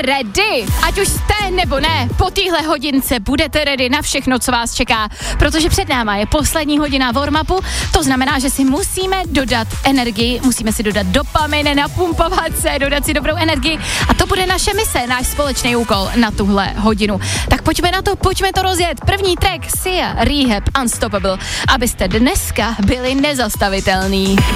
ready? Ať už jste nebo ne, po téhle hodince budete ready na všechno, co vás čeká, protože před náma je poslední hodina warm-upu, to znamená, že si musíme dodat energii, musíme si dodat dopamin, napumpovat se, dodat si dobrou energii a to bude naše mise, náš společný úkol na tuhle hodinu. Tak pojďme na to, pojďme to rozjet. První track Sia, Rehab, Unstoppable, abyste dneska byli nezastavitelný.